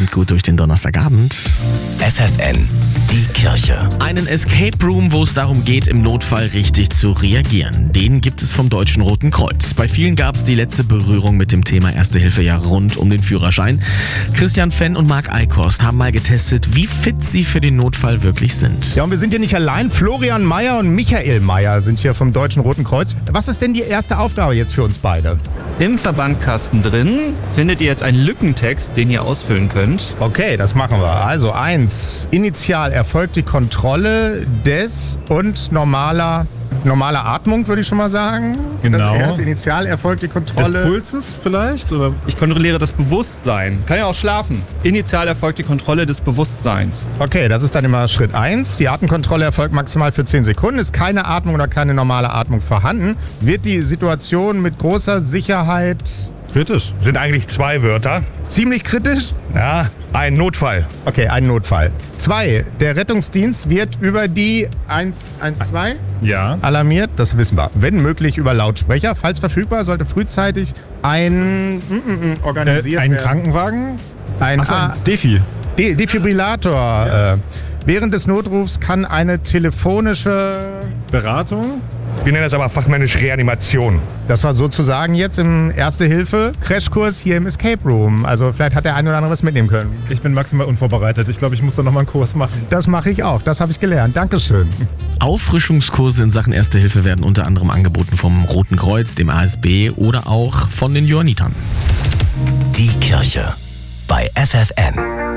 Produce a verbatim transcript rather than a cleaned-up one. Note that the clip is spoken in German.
kommt gut durch den Donnerstagabend. F F N, die Kirche. Einen Escape Room, wo es darum geht, im Notfall richtig zu reagieren. Den gibt es vom Deutschen Roten Kreuz. Bei vielen gab es die letzte Berührung mit dem Thema Erste Hilfe ja rund um den Führerschein. Christian Fenn und Marc Eichhorst haben mal getestet, wie fit sie für den Notfall wirklich sind. Ja, und wir sind hier nicht allein. Florian Meyer und Michael Meyer sind hier vom Deutschen Roten Kreuz. Was ist denn die erste Aufgabe jetzt für uns beide? Im Verbandkasten drin findet ihr jetzt einen Lückentext, den ihr ausfüllen könnt. Okay, das machen wir. Also eins, initial erfolgt die Kontrolle des und normaler, normaler Atmung, würde ich schon mal sagen. Genau. Das erste, initial erfolgt die Kontrolle. Des Pulses vielleicht? Oder? Ich kontrolliere das Bewusstsein. Kann ja auch schlafen. Initial erfolgt die Kontrolle des Bewusstseins. Okay, das ist dann immer Schritt eins. Die Atemkontrolle erfolgt maximal für zehn Sekunden. Ist keine Atmung oder keine normale Atmung vorhanden, wird die Situation mit großer Sicherheit... Kritisch. Sind eigentlich zwei Wörter. Ziemlich kritisch? Ja, ein Notfall. Okay, ein Notfall. Zwei, der Rettungsdienst wird über die eins eins zwei Ja. alarmiert, das wissen wir. Wenn möglich über Lautsprecher. Falls verfügbar, sollte frühzeitig ein mm, mm, mm, organisiert Äh, ein werden. Krankenwagen? Ein, Achso, ah, ein Defi. De- Defibrillator. Ja. Äh, während des Notrufs kann eine telefonische... Beratung? Wir nennen das aber fachmännisch Reanimation. Das war sozusagen jetzt im Erste-Hilfe-Crashkurs hier im Escape Room. Also vielleicht hat der eine oder andere was mitnehmen können. Ich bin maximal unvorbereitet. Ich glaube, ich muss da nochmal einen Kurs machen. Das mache ich auch. Das habe ich gelernt. Dankeschön. Auffrischungskurse in Sachen Erste Hilfe werden unter anderem angeboten vom Roten Kreuz, dem A S B oder auch von den Johannitern. Die Kirche bei F F N.